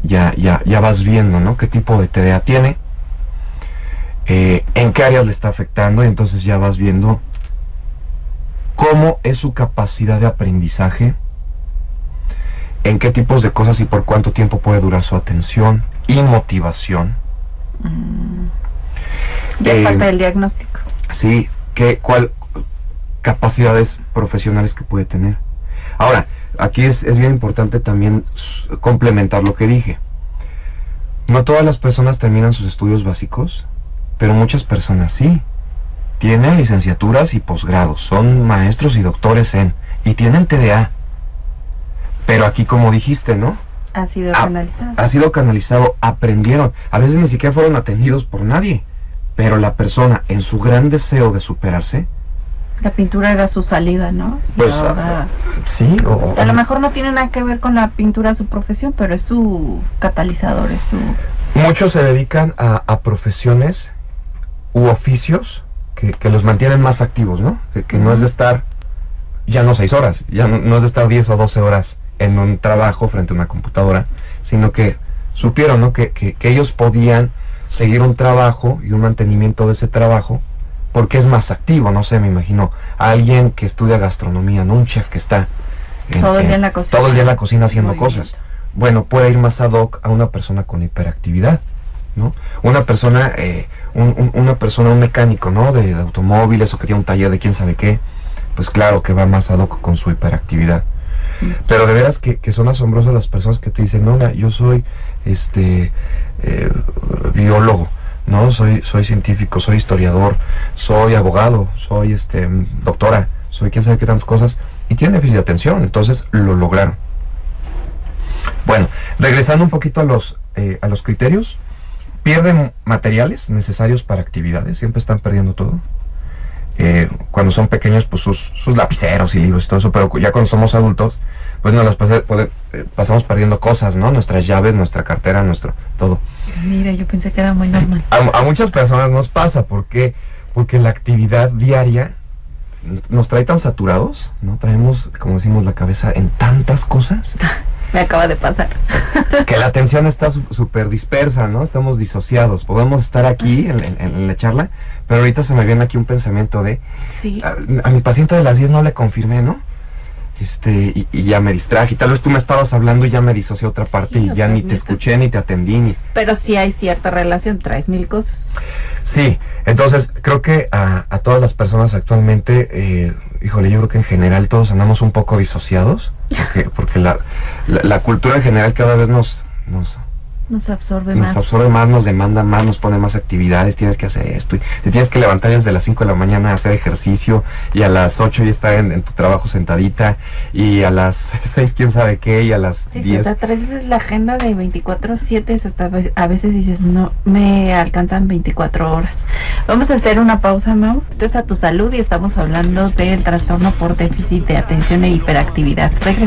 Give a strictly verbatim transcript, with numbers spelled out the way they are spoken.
ya, ya, ya vas viendo, ¿no? Qué tipo de T D A tiene, eh, en qué áreas le está afectando, y entonces ya vas viendo cómo es su capacidad de aprendizaje, en qué tipos de cosas y por cuánto tiempo puede durar su atención y motivación. Mm. Ya es Eh, parte del diagnóstico. Sí, qué, cuál capacidades profesionales que puede tener. Ahora, aquí es, es bien importante también complementar lo que dije. No todas las personas terminan sus estudios básicos, pero muchas personas sí. Tienen licenciaturas y posgrados, son maestros y doctores en, y tienen T D A. Pero aquí, como dijiste, ¿no? Ha sido Ha, canalizado. ha sido canalizado, aprendieron. A veces ni siquiera fueron atendidos por nadie, pero la persona, en su gran deseo de superarse, La pintura era su salida, ¿no? Y pues, ahora, sí, o, a lo mejor no tiene nada que ver con la pintura su profesión, pero es su catalizador, es su... muchos se dedican a, a profesiones u oficios que, que los mantienen más activos, ¿no? Que, que no es de estar ya no seis horas, ya no, no es de estar diez o doce horas en un trabajo frente a una computadora, sino que supieron, ¿no? Que, que, que ellos podían seguir un trabajo y un mantenimiento de ese trabajo porque es más activo, no sé, me imagino a alguien que estudia gastronomía, ¿no? Un chef que está en, Todo el día en, en la cocina. todo el día en la cocina haciendo Movimiento. cosas. Bueno, puede ir más ad hoc a una persona con hiperactividad, ¿no? Una persona, eh, un, un, una persona, un mecánico, ¿no? De, de automóviles o que tiene un taller de quién sabe qué, pues claro que va más ad hoc con su hiperactividad. Mm. Pero de veras que, que son asombrosas las personas que te dicen, no, mira, yo soy este eh, biólogo, no, soy, soy científico, soy historiador, soy abogado, soy este doctora, soy quién sabe qué tantas cosas, y tienen déficit de atención, entonces lo lograron. Bueno, regresando un poquito a los, eh, a los criterios, pierden materiales necesarios para actividades, siempre están perdiendo todo. Eh, cuando son pequeños, pues sus, sus lapiceros y libros y todo eso, pero ya cuando somos adultos, pues nos las pas- poder, eh, pasamos perdiendo cosas, ¿no? Nuestras llaves, nuestra cartera, nuestro todo. Mira, yo pensé que era muy normal. A, a muchas personas nos pasa, ¿por qué? Porque la actividad diaria nos trae tan saturados, ¿no? Traemos, como decimos, la cabeza en tantas cosas. Me acaba de pasar. Que la atención está súper dispersa, ¿no? Estamos disociados. Podemos estar aquí en, en, en la charla, pero ahorita se me viene aquí un pensamiento de... Sí. A, a mi paciente de las diez no le confirmé, ¿no? Este, y, y ya me distraje. Y tal vez tú me estabas hablando y ya me disocié a otra parte, Sí, y o ya sea, ni te neta. escuché, ni te atendí, ni... Pero sí hay cierta relación, traes mil cosas. Sí, entonces creo que a, a todas las personas actualmente, eh, híjole, yo creo que en general todos andamos un poco disociados, porque, porque la, la, la cultura en general cada vez nos, nos, Nos absorbe nos más. absorbe más, nos demanda más, nos pone más actividades, tienes que hacer esto, y te tienes que levantar desde las cinco de la mañana a hacer ejercicio, y a las ocho ya estar en, en tu trabajo sentadita, y a las seis quién sabe qué, y a las Sí, sí, diez... o sea, traes la agenda de veinticuatro siete, hasta a veces dices, no me alcanzan veinticuatro horas. Vamos a hacer una pausa, Mau. Esto es A Tu Salud y estamos hablando del trastorno por déficit de atención e hiperactividad. Regresamos.